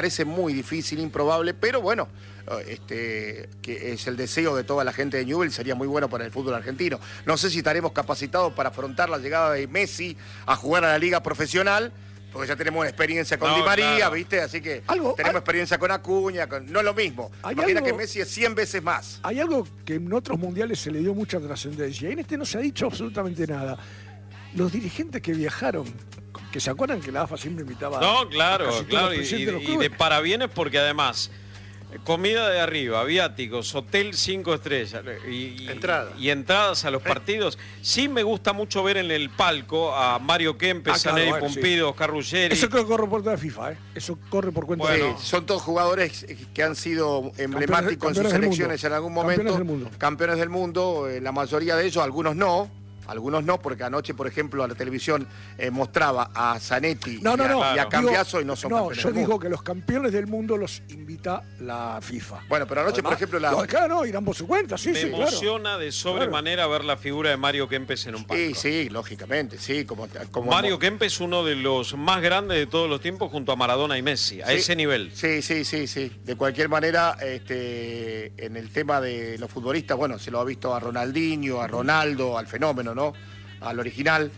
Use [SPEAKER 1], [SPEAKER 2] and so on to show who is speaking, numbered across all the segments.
[SPEAKER 1] parece muy difícil, improbable, pero bueno, que es el deseo de toda la gente de Newell's, sería muy bueno para el fútbol argentino. No sé si estaremos capacitados para afrontar la llegada de Messi a jugar a la liga profesional, porque ya tenemos experiencia con Di María, claro, ¿viste? Así que tenemos experiencia con Acuña, no es lo mismo. Imagina que Messi es 100 veces más.
[SPEAKER 2] Hay algo que en otros mundiales se le dio mucha trascendencia, y en este no se ha dicho absolutamente nada. Los dirigentes que viajaron, que se acuerdan que la AFA siempre invitaba...
[SPEAKER 3] No, claro, y de parabienes, porque además... Comida de arriba, viáticos, hotel 5 estrellas y entradas a los partidos. Sí me gusta mucho ver en el palco a Mario Kempes, a Neri Pumpido, Oscar Ruggeri.
[SPEAKER 2] Eso creo que corre por cuenta de FIFA, ¿eh? Eso corre por cuenta de FIFA.
[SPEAKER 1] Son todos jugadores que han sido emblemáticos en sus selecciones en algún momento. Campeones del mundo, la mayoría de ellos, algunos no, porque anoche, por ejemplo, a la televisión mostraba a Zanetti y a Cambiaso y no son campeones del mundo.
[SPEAKER 2] Yo digo que los campeones del mundo los invita la FIFA.
[SPEAKER 1] Bueno, pero anoche, por ejemplo...
[SPEAKER 2] irán por su cuenta,
[SPEAKER 3] Me emociona de sobremanera ver la figura de Mario Kempes en un palco.
[SPEAKER 1] Sí, lógicamente, sí. Como
[SPEAKER 3] Mario Kempes, uno de los más grandes de todos los tiempos, junto a Maradona y Messi, a ese nivel.
[SPEAKER 1] Sí. De cualquier manera, en el tema de los futbolistas, bueno, se lo ha visto a Ronaldinho, a Ronaldo, al fenómeno, ¿no? Al original,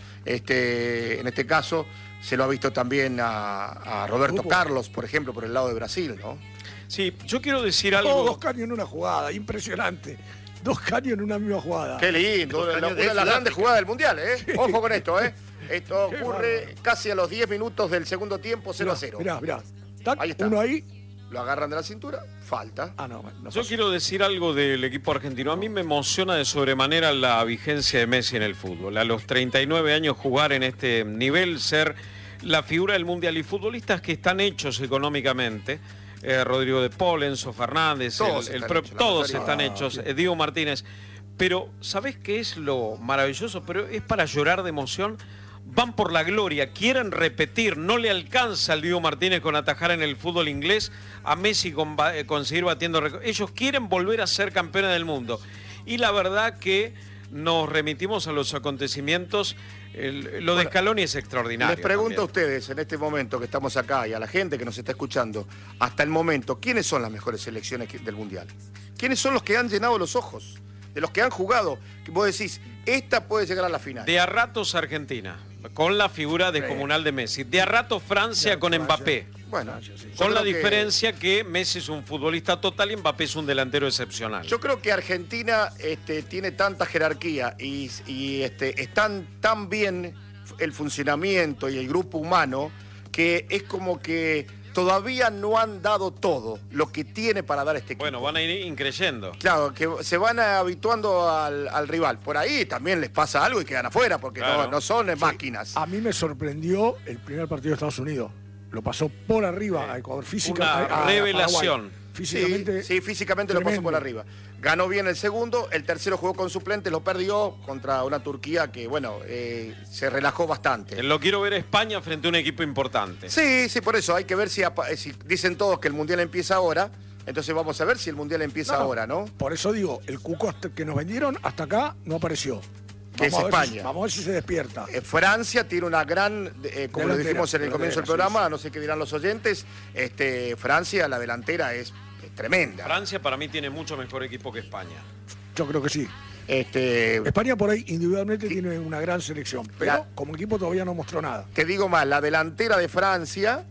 [SPEAKER 1] en este caso se lo ha visto también a Roberto Carlos, por ejemplo, por el lado de Brasil, ¿no?
[SPEAKER 3] Sí, yo quiero decir algo.
[SPEAKER 2] Dos caños en una jugada, impresionante. 2 caños en una misma jugada.
[SPEAKER 1] Qué lindo, una de las grandes jugadas del Mundial, ¿eh? Sí. Ojo con esto, ¿eh? Esto ocurre casi a los 10 minutos del segundo tiempo, 0-0.
[SPEAKER 2] Mirá.
[SPEAKER 1] Ahí está.
[SPEAKER 2] Uno ahí.
[SPEAKER 1] Lo agarran de la cintura, falta.
[SPEAKER 3] Yo quiero decir algo del equipo argentino. A mí me emociona de sobremanera la vigencia de Messi en el fútbol. A los 39 años jugar en este nivel, ser la figura del Mundial, y futbolistas que están hechos económicamente. Rodrigo de Paul, Enzo Fernández, todos están hechos, Diego Martínez. Pero, ¿sabés qué es lo maravilloso? Pero es para llorar de emoción. Van por la gloria, quieren repetir, no le alcanza al Diego Martínez con atajar en el fútbol inglés, a Messi con seguir batiendo récords. Ellos quieren volver a ser campeones del mundo. Y la verdad que nos remitimos a los acontecimientos, lo de Scaloni es extraordinario.
[SPEAKER 1] Les pregunto a ustedes, en este momento que estamos acá, y a la gente que nos está escuchando, hasta el momento, ¿quiénes son las mejores selecciones del Mundial? ¿Quiénes son los que han llenado los ojos? De los que han jugado, que vos decís, esta puede llegar a la final.
[SPEAKER 3] De a ratos Argentina, con la figura descomunal de Messi. De a ratos Francia con Mbappé.
[SPEAKER 1] Bueno,
[SPEAKER 3] con la diferencia que Messi es un futbolista total y Mbappé es un delantero excepcional.
[SPEAKER 1] Yo creo que Argentina tiene tanta jerarquía y están tan bien el funcionamiento y el grupo humano que es como que todavía no han dado todo lo que tiene para dar este equipo.
[SPEAKER 3] Bueno, van a ir increyendo.
[SPEAKER 1] Claro, que se van habituando al rival. Por ahí también les pasa algo y quedan afuera, porque no son máquinas.
[SPEAKER 2] A mí me sorprendió el primer partido de Estados Unidos. Lo pasó por arriba a Ecuador.
[SPEAKER 3] Una revelación.
[SPEAKER 2] Físicamente,
[SPEAKER 1] físicamente lo pasó por arriba. Ganó bien el segundo, el tercero jugó con suplentes, lo perdió contra una Turquía que, bueno, se relajó bastante.
[SPEAKER 3] Lo quiero ver a España frente a un equipo importante.
[SPEAKER 1] Sí, por eso hay que ver si dicen todos que el Mundial empieza ahora, entonces vamos a ver si el Mundial empieza ahora, ¿no?
[SPEAKER 2] Por eso digo, el cuco que nos vendieron hasta acá no apareció.
[SPEAKER 1] Que es España.
[SPEAKER 2] Vamos a ver si se despierta.
[SPEAKER 1] Francia tiene una gran, como lo dijimos en el comienzo del programa, no sé qué dirán los oyentes, Francia, la delantera es tremenda.
[SPEAKER 3] Francia para mí tiene mucho mejor equipo que España.
[SPEAKER 2] Yo creo que sí. España por ahí individualmente tiene una gran selección, pero como equipo todavía no mostró nada.
[SPEAKER 1] Te digo más, la delantera de Francia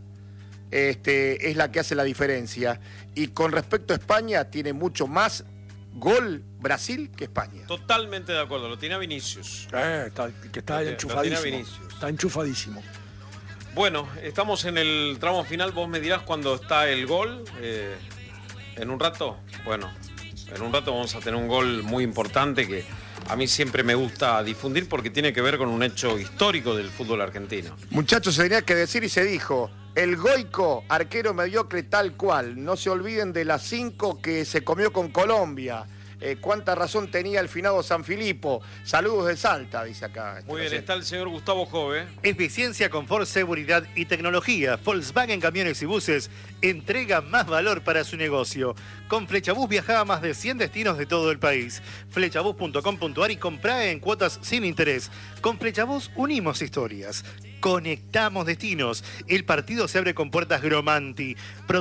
[SPEAKER 1] es la que hace la diferencia. Y con respecto a España, tiene mucho más gol Brasil que España.
[SPEAKER 3] Totalmente de acuerdo, lo tiene a Vinicius.
[SPEAKER 2] Está enchufadísimo. Está enchufadísimo.
[SPEAKER 3] Bueno, estamos en el tramo final, vos me dirás cuándo está el gol. En un rato, en un rato vamos a tener un gol muy importante que a mí siempre me gusta difundir porque tiene que ver con un hecho histórico del fútbol argentino.
[SPEAKER 1] Muchachos, se tenía que decir y se dijo. El Goico, arquero mediocre tal cual. No se olviden de las 5 que se comió con Colombia. Cuánta razón tenía el finado Sanfilippo. Saludos de Salta, dice acá.
[SPEAKER 3] Muy bien, está el señor Gustavo Jove.
[SPEAKER 4] Eficiencia, confort, seguridad y tecnología. Volkswagen Camiones y Buses entrega más valor para su negocio. Con Flechabús viaja a más de 100 destinos de todo el país. Flechabús.com.ar y comprá en cuotas sin interés. Con Flechabús unimos historias. Conectamos destinos. El partido se abre con puertas Gromanti.